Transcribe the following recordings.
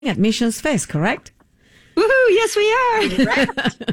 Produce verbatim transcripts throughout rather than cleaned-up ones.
at Missions Fest, correct? Woohoo! Yes, we are. Right.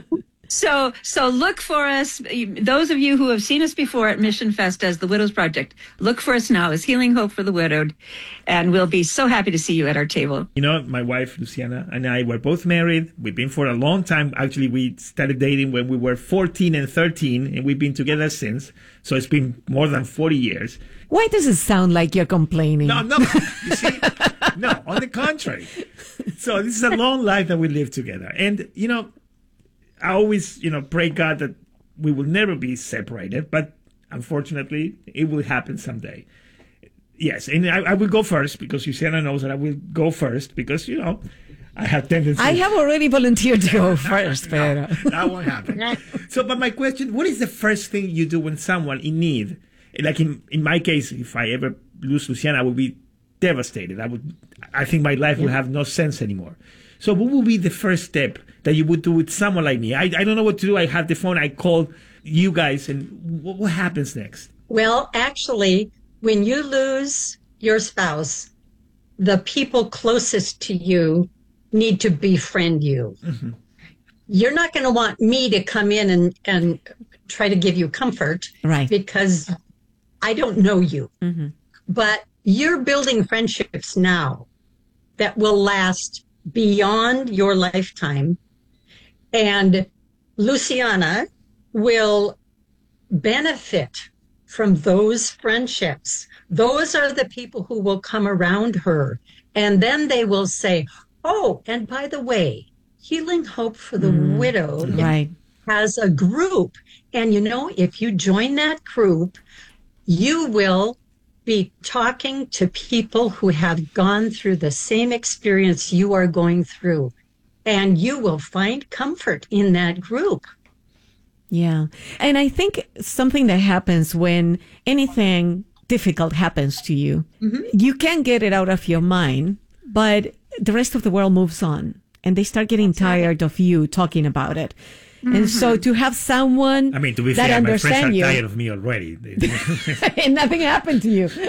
So, so look for us. Those of you who have seen us before at Mission Fest as the Widows Project, look for us now as Healing Hope for the Widowed, and we'll be so happy to see you at our table. You know, my wife, Luciana, and I were both married. We've been for a long time. Actually, we started dating when we were fourteen and thirteen, and we've been together since. So it's been more than forty years. Why does it sound like you're complaining? No, no. You see? No, on the contrary. So this is a long life that we live together. And, you know, I always, you know, pray God that we will never be separated, but unfortunately, it will happen someday. Yes, and I, I will go first because Luciana knows that I will go first because, you know, I have tendencies. I have already volunteered to go first, no, no, that won't happen. So, but my question, what is the first thing you do when someone in need, like in, in my case, if I ever lose Luciana, I will be devastated. I would, I think my life will have no sense anymore. So what would be the first step that you would do with someone like me? I, I don't know what to do. I have the phone. I call you guys. And what, what happens next? Well, actually, when you lose your spouse, the people closest to you need to befriend you. Mm-hmm. You're not going to want me to come in and, and try to give you comfort. Right. Because I don't know you. Mm-hmm. But you're building friendships now that will last beyond your lifetime, and Luciana will benefit from those friendships. Those are the people who will come around her, and then they will say, oh, and by the way, Healing Hope for the mm, Widow right. has a group, and you know, if you join that group, you will be talking to people who have gone through the same experience you are going through, and you will find comfort in that group. Yeah. And I think something that happens when anything difficult happens to you, mm-hmm. you can get it out of your mind, but the rest of the world moves on and they start getting That's tired right. of you talking about it. Mm-hmm. And so to have someone I mean, to be that fair, my friends are you, tired of me already. and nothing happened to you.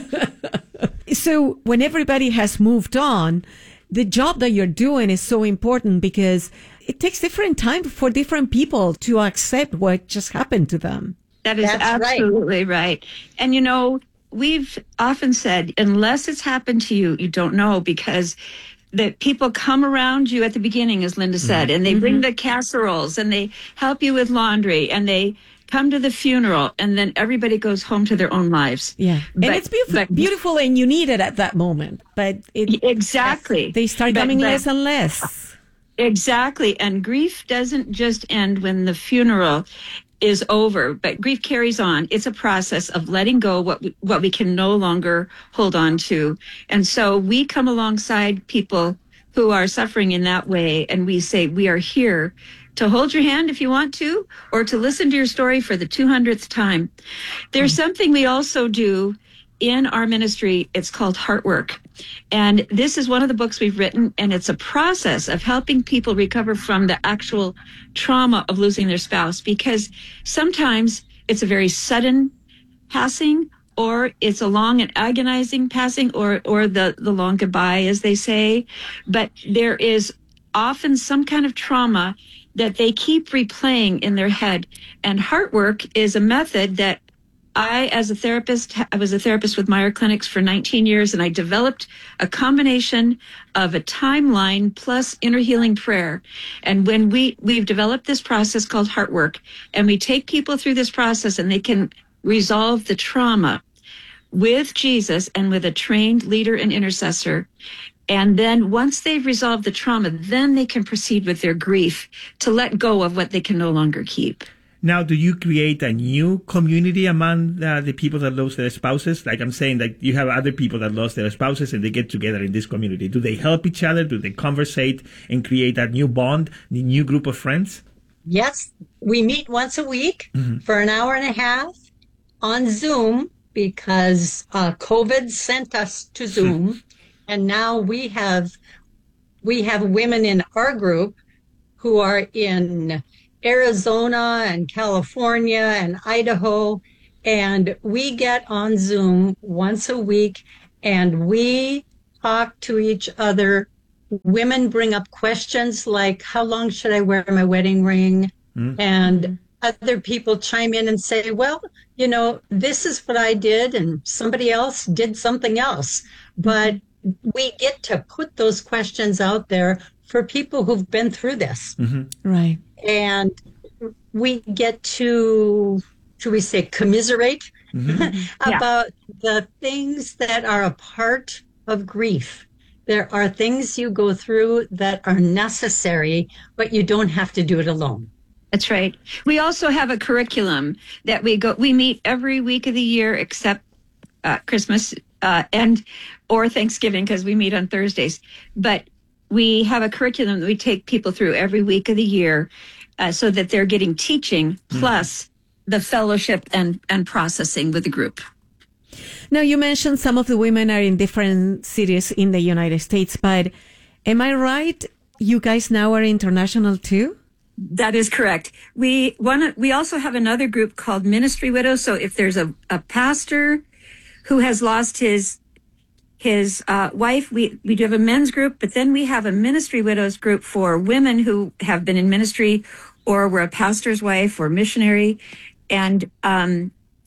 So when everybody has moved on, the job that you're doing is so important because it takes different time for different people to accept what just happened to them. That is That's absolutely right. right. And, you know, we've often said, unless it's happened to you, you don't know, because that people come around you at the beginning, as Linda said, mm-hmm. and they bring mm-hmm. the casseroles and they help you with laundry and they come to the funeral, and then everybody goes home to their own lives. Yeah. But, and it's beautiful, but, beautiful and you need it at that moment. But it, exactly. They start but, coming but, less and less. Exactly. And grief doesn't just end when the funeral is over, but grief carries on. It's a process of letting go what we, what we can no longer hold on to. And so we come alongside people who are suffering in that way, and we say, we are here to hold your hand if you want to, or to listen to your story for the two hundredth time. There's mm-hmm. something we also do in our ministry. It's called Heart Work. And this is one of the books we've written, and it's a process of helping people recover from the actual trauma of losing their spouse, because sometimes it's a very sudden passing, or it's a long and agonizing passing, or or the, the long goodbye, as they say. But there is often some kind of trauma that they keep replaying in their head. And Heart Work is a method that I, as a therapist, I was a therapist with Meyer Clinics for nineteen years, and I developed a combination of a timeline plus inner healing prayer. And when we, we've developed this process called Heart Work, and we take people through this process and they can resolve the trauma with Jesus and with a trained leader and intercessor. And then once they've resolved the trauma, then they can proceed with their grief to let go of what they can no longer keep. Now, do you create a new community among uh, the people that lost their spouses? Like I'm saying, that you have other people that lost their spouses and they get together in this community. Do they help each other? Do they conversate and create a new bond, a new group of friends? Yes, we meet once a week mm-hmm. for an hour and a half on Zoom because uh, COVID sent us to Zoom. And now we have we have women in our group who are in Arizona and California and Idaho, and we get on Zoom once a week and we talk to each other women bring up questions like, how long should I wear my wedding ring? Mm. And other people chime in and say, well, you know, this is what I did and somebody else did something else. But we get to put those questions out there for people who've been through this. Mm-hmm. Right. And we get to, should we say, commiserate mm-hmm. about yeah. the things that are a part of grief. There are things you go through that are necessary, but you don't have to do it alone. That's right. We also have a curriculum that we go, we meet every week of the year except uh, Christmas uh, and or Thanksgiving because we meet on Thursdays. But we have a curriculum that we take people through every week of the year uh, so that they're getting teaching plus mm-hmm. the fellowship and, and processing with the group. Now, you mentioned some of the women are in different cities in the United States, but am I right? You guys now are international too? That is correct. We one we also have another group called Ministry Widows. So if there's a, a pastor who has lost his his uh, wife, we, we do have a men's group, but then we have a Ministry Widows group for women who have been in ministry or were a pastor's wife or missionary and um,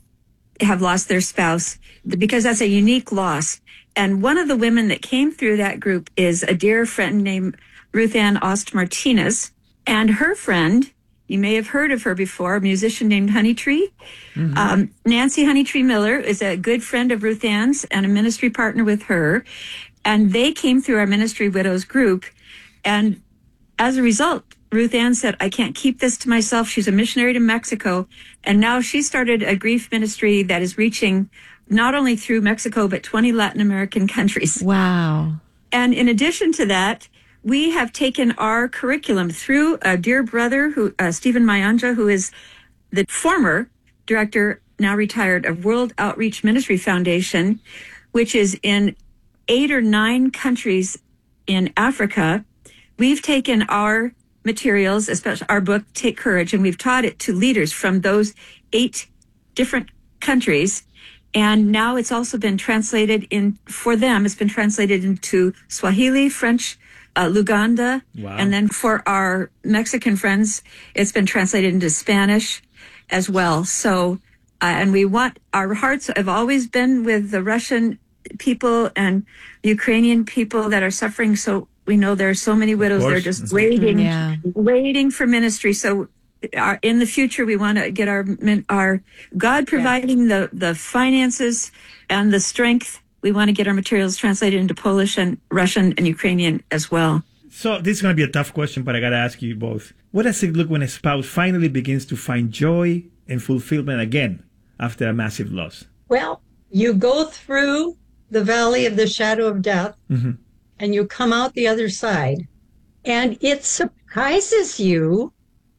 have lost their spouse, because that's a unique loss. And one of the women that came through that group is a dear friend named Ruth Ann Ost Martinez. And her friend, you may have heard of her before, a musician named Honeytree. Mm-hmm. Um, Nancy Honeytree Miller is a good friend of Ruth Ann's and a ministry partner with her. And they came through our Ministry Widows group. And as a result, Ruth Ann said, I can't keep this to myself. She's a missionary to Mexico. And now she started a grief ministry that is reaching not only through Mexico, but twenty Latin American countries. Wow. And in addition to that, we have taken our curriculum through a dear brother, who uh, Stephen Mayanja, who is the former director, now retired, of World Outreach Ministry Foundation, which is in eight or nine countries in Africa. We've taken our materials, especially our book, Take Courage, and we've taught it to leaders from those eight different countries. And now it's also been translated in, for them, it's been translated into Swahili, French, Uh, Luganda, wow. And then for our Mexican friends, it's been translated into Spanish as well. So, uh, and we want, our hearts have always been with the Russian people and Ukrainian people that are suffering. So we know there are so many widows that are just waiting, yeah. waiting for ministry. So our, in the future, we want to get our, our God providing yeah. the, the finances and the strength. We want to get our materials translated into Polish and Russian and Ukrainian as well. So this is going to be a tough question, but I got to ask you both. What does it look when a spouse finally begins to find joy and fulfillment again after a massive loss? Well, you go through the valley of the shadow of death mm-hmm. and you come out the other side. And it surprises you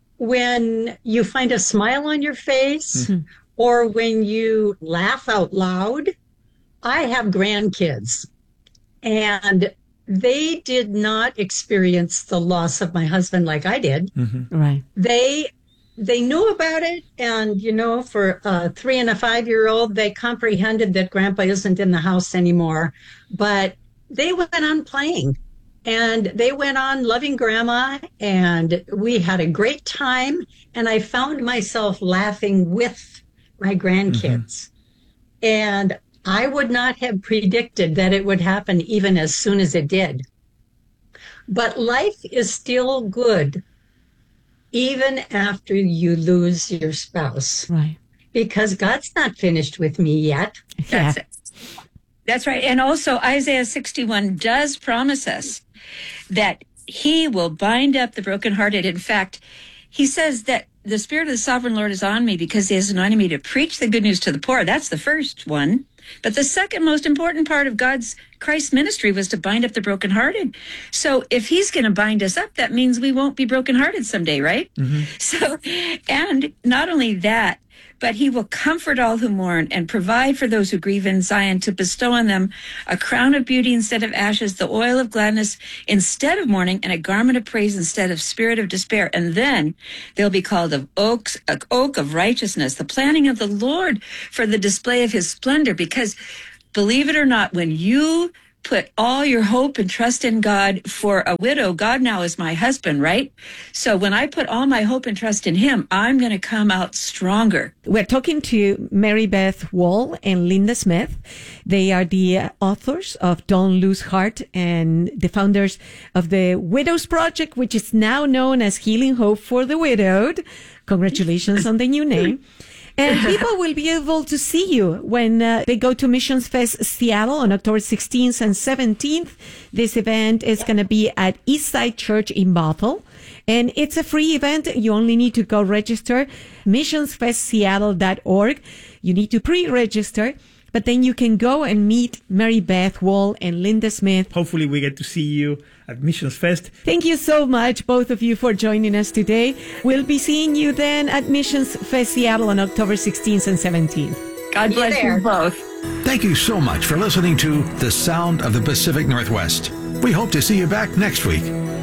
when you find a smile on your face mm-hmm. or when you laugh out loud. I have grandkids, and they did not experience the loss of my husband like I did. Mm-hmm. Right. They they knew about it, and, you know, for a three and a five-year-old, they comprehended that Grandpa isn't in the house anymore. But they went on playing, and they went on loving Grandma, and we had a great time, and I found myself laughing with my grandkids. Mm-hmm. And I would not have predicted that it would happen even as soon as it did. But life is still good even after you lose your spouse. Right. Because God's not finished with me yet. Yeah. That's, That's right. And also Isaiah sixty-one does promise us that he will bind up the brokenhearted. In fact, he says that the Spirit of the Sovereign Lord is on me because he has anointed me to preach the good news to the poor. That's the first one. But the second most important part of God's Christ ministry was to bind up the brokenhearted. So if he's going to bind us up, that means we won't be brokenhearted someday, right? Mm-hmm. So, and not only that, but he will comfort all who mourn and provide for those who grieve in Zion, to bestow on them a crown of beauty instead of ashes, the oil of gladness instead of mourning, and a garment of praise instead of spirit of despair. And then they'll be called of oaks, an oak of righteousness, the planting of the Lord for the display of his splendor. Because believe it or not, when you put all your hope and trust in God for a widow, God now is my husband, right? So when I put all my hope and trust in him, I'm going to come out stronger. We're talking to Mary Beth Wall and Linda Smith. They are the authors of Don't Lose Heart and the founders of the Widows Project, which is now known as Healing Hope for the Widowed. Congratulations on the new name. And people will be able to see you when uh, they go to Missions Fest Seattle on October sixteenth and seventeenth. This event is going to be at Eastside Church in Bothell. And it's a free event. You only need to go register, missions fest seattle dot org. You need to pre-register. But then you can go and meet Mary Beth Wall and Linda Smith. Hopefully we get to see you at Missions Fest. Thank you so much, both of you, for joining us today. We'll be seeing you then at Missions Fest Seattle on October sixteenth and seventeenth. God bless you both. Thank you so much for listening to The Sound of the Pacific Northwest. We hope to see you back next week.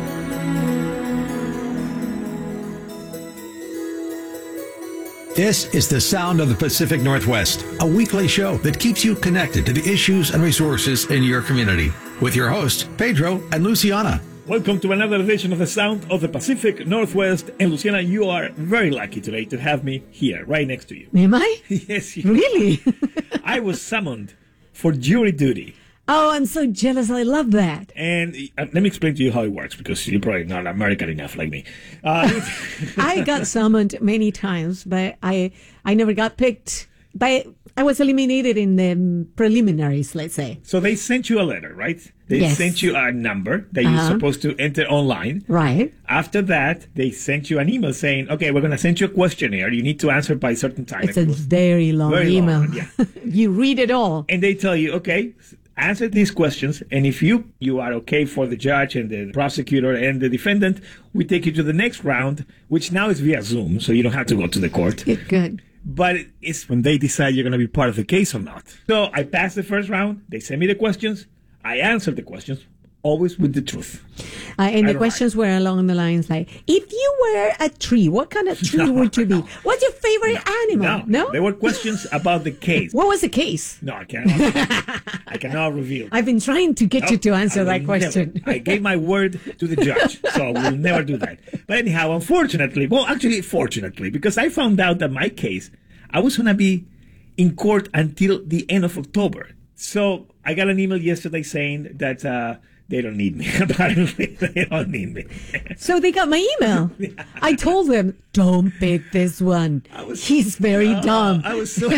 This is The Sound of the Pacific Northwest, a weekly show that keeps you connected to the issues and resources in your community. With your hosts, Pedro and Luciana. Welcome to another edition of The Sound of the Pacific Northwest. And Luciana, you are very lucky today to have me here, right next to you. Am I? Yes, you Really? I was summoned for jury duty. Oh, I'm so jealous. I love that. And uh, let me explain to you how it works, because you're probably not American enough like me. Uh, I got summoned many times, but I I never got picked. But I was eliminated in the preliminaries, let's say. So they sent you a letter, right? They Yes. sent you a number that Uh-huh. you're supposed to enter online. Right. After that, they sent you an email saying, okay, we're going to send you a questionnaire. You need to answer by a certain time. It's a It was- very long very long email. one, yeah. You read it all. And they tell you, okay, answer these questions, and if you you are okay for the judge and the prosecutor and the defendant, we take you to the next round, which now is via Zoom, so you don't have to go to the court. Good, good. But it's when they decide you're going to be part of the case or not. So I passed the first round. They sent me the questions. I answered the questions, always with the truth. Uh, and I the don't questions were along the lines like, if you were a tree, what kind of tree No, would you be? no. What's your favorite animal? No, there were questions about the case. What was the case? No, I cannot. I cannot reveal. I've been trying to get you to No, answer I that will question. never. I gave my word to the judge, so we'll never do that. But anyhow, unfortunately, well, actually, fortunately, because I found out that my case, I was going to be in court until the end of October. So I got an email yesterday saying that uh, they don't need me. Apparently, they don't need me. So they got my email. I told them, don't pick this one. was- He's very Uh, dumb. I was so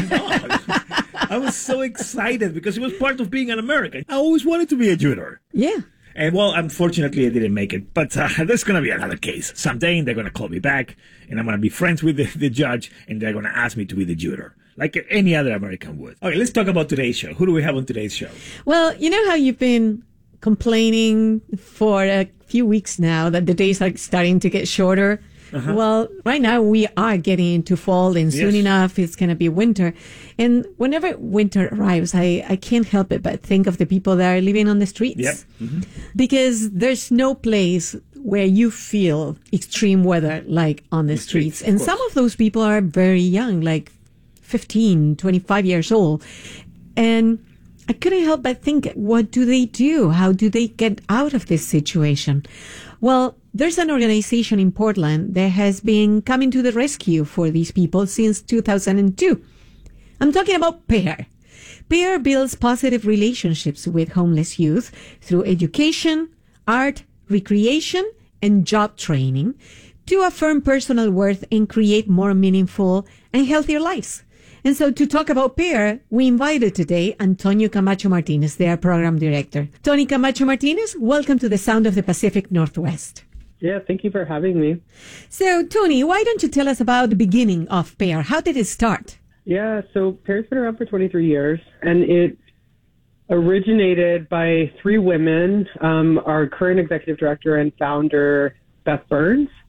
I was so excited because it was part of being an American. I always wanted to be a juror. Yeah. And well, unfortunately, I didn't make it. But uh, there's going to be another case. Someday they're going to call me back, and I'm going to be friends with the, the judge, and they're going to ask me to be the juror, like any other American would. Okay, let's talk about today's show. Who do we have on today's show? Well, you know how you've been complaining for a few weeks now that the days are starting to get shorter? Uh-huh. Well, right now we are getting into fall, and soon Yes. enough it's going to be winter. And whenever winter arrives, I, I can't help it but think of the people that are living on the streets. Yep. Mm-hmm. Because there's no place where you feel extreme weather like on the, The streets. streets, of And course. some of those people are very young, like fifteen, twenty-five years old. And I couldn't help but think, what do they do? How do they get out of this situation? Well, there's an organization in Portland that has been coming to the rescue for these people since two thousand two. I'm talking about PAIR. PAIR builds positive relationships with homeless youth through education, art, recreation, and job training to affirm personal worth and create more meaningful and healthier lives. And so to talk about PAIR, we invited today Antonio Camacho Martinez, their program director. Tony Camacho Martinez, welcome to the Sound of the Pacific Northwest. Yeah, thank you for having me. So, Tony, why don't you tell us about the beginning of PAIR? How did it start? Yeah, so PAIR's been around for twenty-three years, and it originated by three women, um, our current executive director and founder, Beth Burns,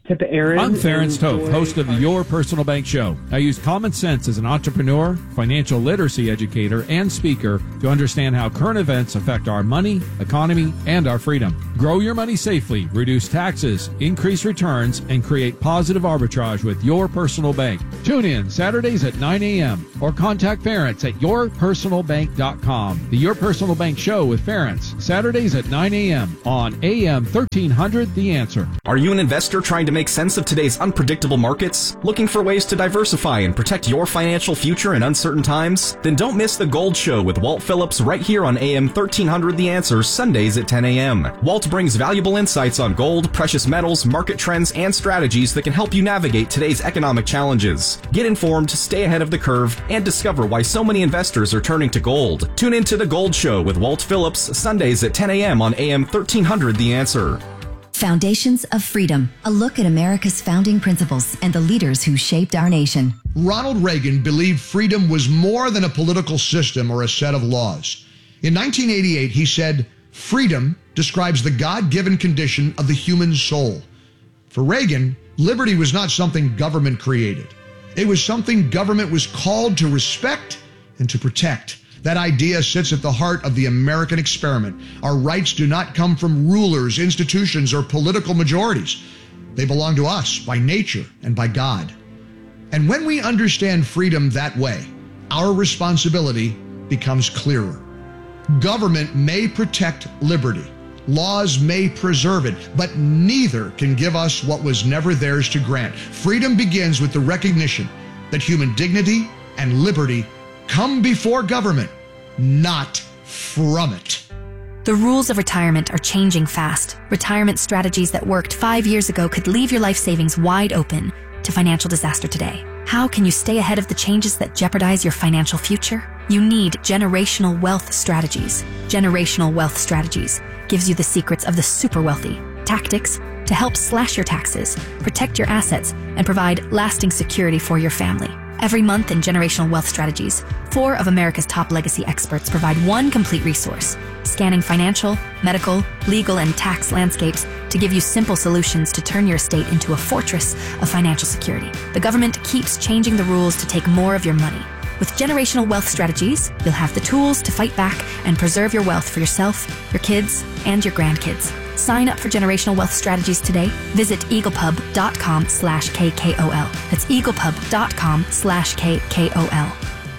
tip of Aaron. I'm Ference and Toth, Joy. host of the Your Personal Bank Show. I use common sense as an entrepreneur, financial literacy educator, and speaker to understand how current events affect our money, economy, and our freedom. Grow your money safely, reduce taxes, increase returns, and create positive arbitrage with Your Personal Bank. Tune in Saturdays at nine a.m. or contact Ference at your personal bank dot com. The Your Personal Bank Show with Ference, Saturdays at nine a.m. on A M thirteen hundred The Answer. Are you an investor trying to make sense of today's unpredictable markets? Looking for ways to diversify and protect your financial future in uncertain times? Then don't miss the Gold Show with Walt Phillips right here on A M thirteen hundred The Answer, Sundays at ten a.m. Walt brings valuable insights on gold, precious metals, market trends, and strategies that can help you navigate today's economic challenges. Get informed, stay ahead of the curve, and discover why so many investors are turning to gold. Tune in to the Gold Show with Walt Phillips, Sundays at ten a.m. on A M thirteen hundred The Answer. Foundations of Freedom, a look at America's founding principles and the leaders who shaped our nation. Ronald Reagan believed freedom was more than a political system or a set of laws. In nineteen eighty-eight, he said, "Freedom describes the God-given condition of the human soul." For Reagan, liberty was not something government created. It was something government was called to respect and to protect. That idea sits at the heart of the American experiment. Our rights do not come from rulers, institutions, or political majorities. They belong to us by nature and by God. And when we understand freedom that way, our responsibility becomes clearer. Government may protect liberty. Laws may preserve it, but neither can give us what was never theirs to grant. Freedom begins with the recognition that human dignity and liberty come before government, not from it. The rules of retirement are changing fast. Retirement strategies that worked five years ago could leave your life savings wide open to financial disaster today. How can you stay ahead of the changes that jeopardize your financial future? You need Generational Wealth Strategies. Generational Wealth Strategies gives you the secrets of the super wealthy, tactics to help slash your taxes, protect your assets, and provide lasting security for your family. Every month in Generational Wealth Strategies, four of America's top legacy experts provide one complete resource, scanning financial, medical, legal, and tax landscapes to give you simple solutions to turn your estate into a fortress of financial security. The government keeps changing the rules to take more of your money. With Generational Wealth Strategies, you'll have the tools to fight back and preserve your wealth for yourself, your kids, and your grandkids. Sign up for Generational Wealth Strategies today. Visit eaglepub.com slash KKOL. That's eaglepub.com slash KKOL.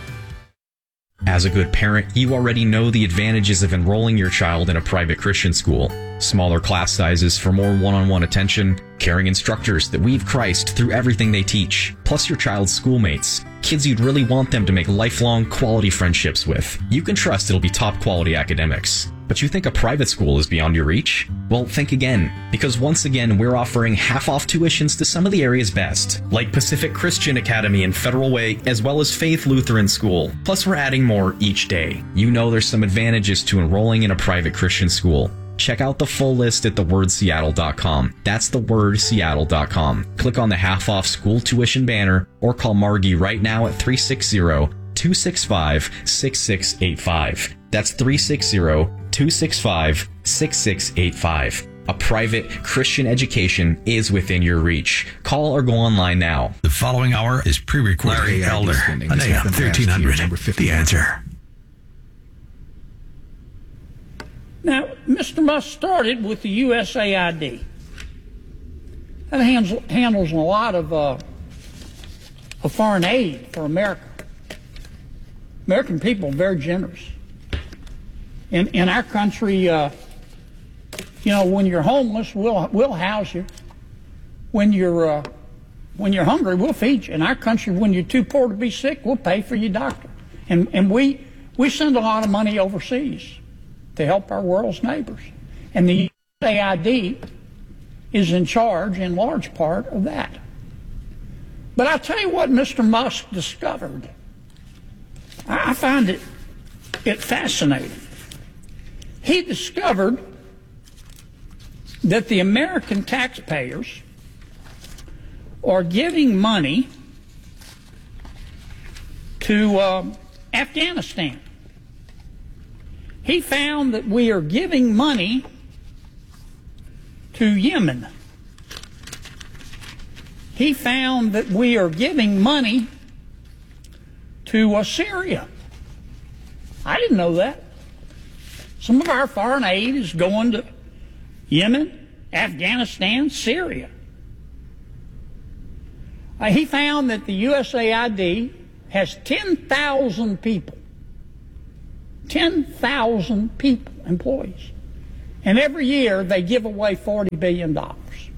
As a good parent, you already know the advantages of enrolling your child in a private Christian school. Smaller class sizes for more one-on-one attention, caring instructors that weave Christ through everything they teach, plus your child's schoolmates, kids you'd really want them to make lifelong quality friendships with. You can trust it'll be top quality academics. But you think a private school is beyond your reach? Well, think again, because once again, we're offering half-off tuitions to some of the area's best, like Pacific Christian Academy and Federal Way, as well as Faith Lutheran School. Plus, we're adding more each day. You know there's some advantages to enrolling in a private Christian school. Check out the full list at the word seattle dot com. That's the word seattle dot com. Click on the half-off school tuition banner or call Margie right now at three six zero, two six five, six six eight five. That's three six zero, two six five, six six eight five. A private Christian education is within your reach. Call or go online now. The following hour is pre-recorded. Larry Elder on A M thirteen hundred. The Answer. Now, Mister Musk started with the U S A I D. That handles, handles a lot of, uh, of foreign aid for America. American people are very generous. In in our country, uh, you know, when you're homeless, we'll we'll house you. When you're uh, when you're hungry, we'll feed you. In our country, when you're too poor to be sick, we'll pay for your doctor. And and we we send a lot of money overseas to help our world's neighbors. And the U S A I D is in charge, in large part, of that. But I'll tell you what Mister Musk discovered. I, I find it it fascinating. He discovered that the American taxpayers are giving money to uh, Afghanistan. He found that we are giving money to Yemen. he found that we are giving money to uh, Syria. I didn't know that. Some of our foreign aid is going to Yemen, Afghanistan, Syria. Uh, he found that the U S A I D has ten thousand people, ten thousand people, employees, and every year they give away forty billion dollars.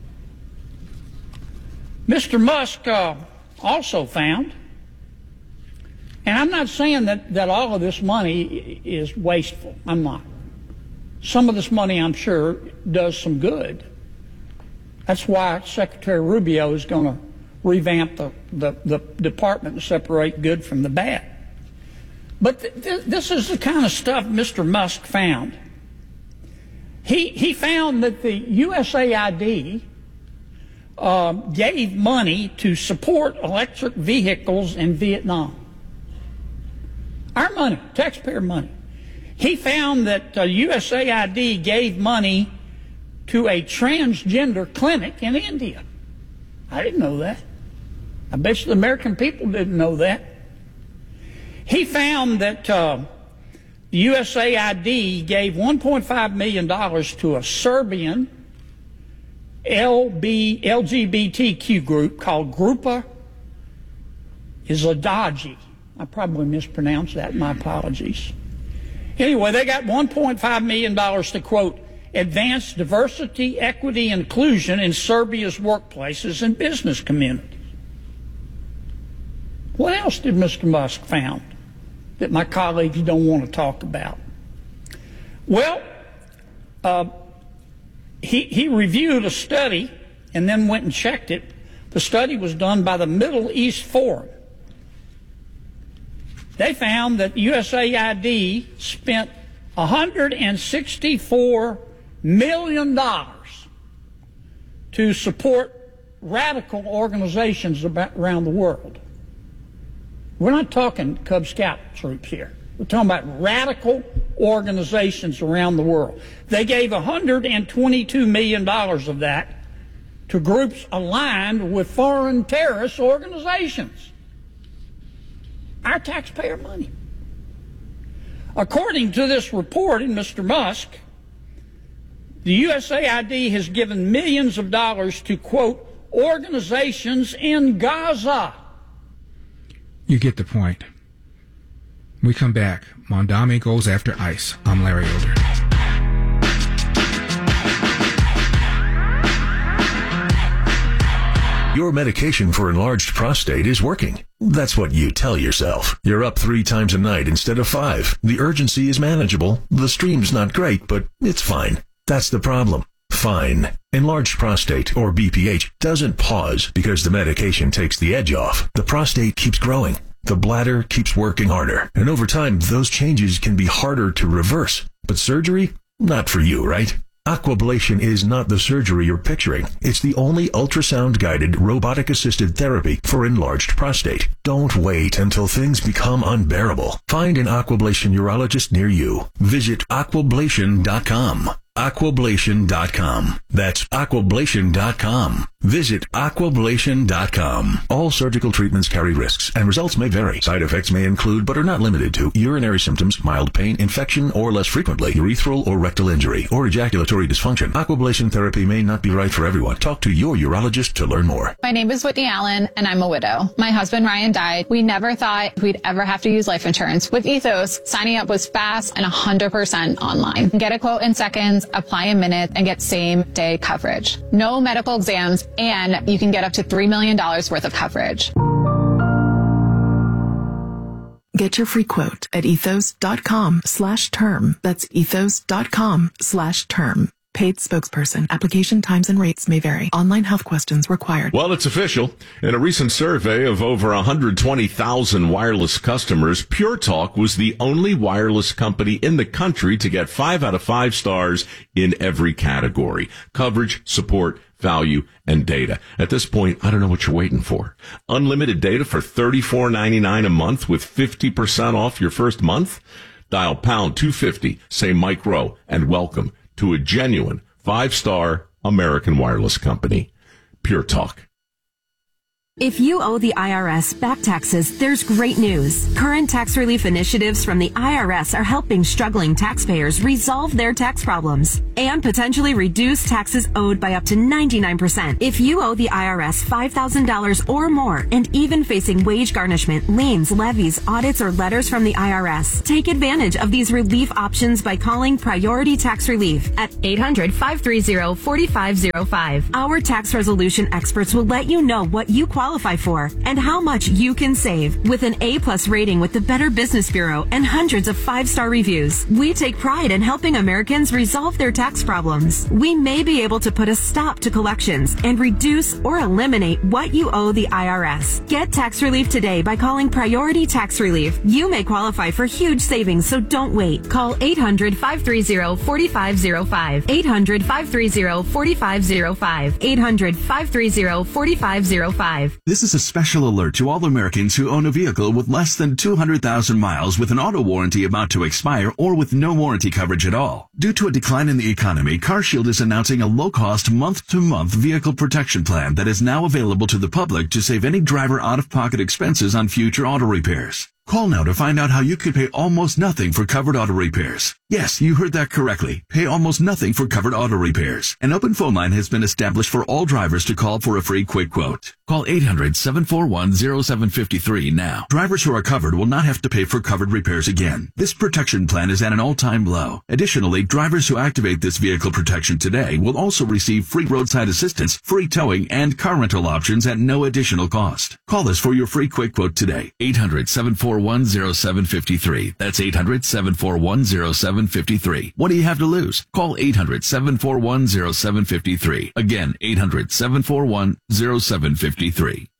Mister Musk uh, also found, and I'm not saying that, that all of this money is wasteful. I'm not. Some of this money, I'm sure, does some good. That's why Secretary Rubio is going to revamp the, the, the department and separate good from the bad. But th- th- this is the kind of stuff Mister Musk found. He, he found that the U S A I D uh, gave money to support electric vehicles in Vietnam. Our money, taxpayer money. He found that uh, U S A I D gave money to a transgender clinic in India. I didn't know that. I bet you the American people didn't know that. He found that uh, the U S A I D gave one point five million dollars to a Serbian L G B T Q group called Grupa Izladaji. I probably mispronounced that. My apologies. Anyway, they got one point five million dollars to, quote, advance diversity, equity, and inclusion in Serbia's workplaces and business communities. What else did Mister Musk found that my colleagues don't want to talk about? Well, uh, he, he reviewed a study and then went and checked it. The study was done by the Middle East Forum. They found that U S A I D spent one hundred sixty-four million dollars to support radical organizations about, around the world. We're not talking Cub Scout troops here. We're talking about radical organizations around the world. They gave one hundred twenty-two million dollars of that to groups aligned with foreign terrorist organizations. Our taxpayer money. According to this report in Mister Musk, the U S A I D has given millions of dollars to, quote, organizations in Gaza. You get the point. We come back. Mondami goes after ICE. I'm Larry Elder. Your medication for enlarged prostate is working. That's what you tell yourself. You're up three times a night instead of five. The urgency is manageable. The stream's not great, but it's fine. That's the problem. Fine. Enlarged prostate, or B P H, doesn't pause because the medication takes the edge off. The prostate keeps growing. The bladder keeps working harder. And over time, those changes can be harder to reverse. But surgery? Not for you, right? Aquablation is not the surgery you're picturing. It's the only ultrasound-guided, robotic-assisted therapy for enlarged prostate. Don't wait until things become unbearable. Find an Aquablation urologist near you. Visit aquablation dot com. aquablation dot com. That's aquablation dot com. Visit aquablation dot com. All surgical treatments carry risks, and results may vary. Side effects may include, but are not limited to, urinary symptoms, mild pain, infection, or less frequently, urethral or rectal injury, or ejaculatory dysfunction. Aquablation therapy may not be right for everyone. Talk to your urologist to learn more. My name is Whitney Allen, and I'm a widow. My husband, Ryan, died. We never thought we'd ever have to use life insurance. With Ethos, signing up was fast and one hundred percent online. Get a quote in seconds, apply in minutes, and get same-day coverage. No medical exams, and you can get up to three million dollars worth of coverage. Get your free quote at ethos.com slash term. That's ethos.com slash term. Paid spokesperson. Application times and rates may vary. Online health questions required. Well, it's official. In a recent survey of over one hundred twenty thousand wireless customers, Pure Talk was the only wireless company in the country to get five out of five stars in every category. Coverage, support, value, and data. At this point, I don't know what you're waiting for. Unlimited data for thirty-four ninety-nine a month with fifty percent off your first month? Dial pound two fifty, say Mike Rowe, and welcome to a genuine five-star American wireless company. Pure Talk. If you owe the I R S back taxes, there's great news. Current tax relief initiatives from the I R S are helping struggling taxpayers resolve their tax problems and potentially reduce taxes owed by up to ninety-nine percent. If you owe the I R S five thousand dollars or more and even facing wage garnishment, liens, levies, audits, or letters from the I R S, take advantage of these relief options by calling Priority Tax Relief at eight hundred, five three zero, four five zero five. Our tax resolution experts will let you know what you qualify for and how much you can save. With an A-plus rating with the Better Business Bureau and hundreds of five-star reviews, we take pride in helping Americans resolve their tax problems. We may be able to put a stop to collections and reduce or eliminate what you owe the I R S. Get tax relief today by calling Priority Tax Relief. You may qualify for huge savings, so don't wait. Call eight hundred, five three zero, four five zero five. eight hundred, five three zero, four five zero five. eight hundred, five three zero, four five zero five. This is a special alert to all Americans who own a vehicle with less than two hundred thousand miles with an auto warranty about to expire or with no warranty coverage at all. Due to a decline in the economy, CarShield is announcing a low-cost month-to-month vehicle protection plan that is now available to the public to save any driver out-of-pocket expenses on future auto repairs. Call now to find out how you could pay almost nothing for covered auto repairs. Yes, you heard that correctly. Pay almost nothing for covered auto repairs. An open phone line has been established for all drivers to call for a free quick quote. Call eight hundred, seven four one, zero seven five three now. Drivers who are covered will not have to pay for covered repairs again. This protection plan is at an all-time low. Additionally, drivers who activate this vehicle protection today will also receive free roadside assistance, free towing, and car rental options at no additional cost. Call us for your free quick quote today. eight hundred, seven four one, zero seven five three. That's eight hundred, seven four one, zero seven five three. What do you have to lose? Call eight hundred, seven four one, zero seven five three. Again, eight hundred, seven four one, zero seven five three.